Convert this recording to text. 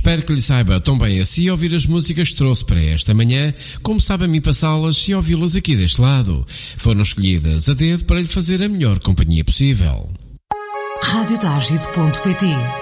Espero que lhe saiba tão bem assim ouvir as músicas que trouxe para esta manhã, como sabe a mim passá-las e ouvi-las aqui deste lado. Foram escolhidas a dedo para lhe fazer a melhor companhia possível. Radiotargide.pt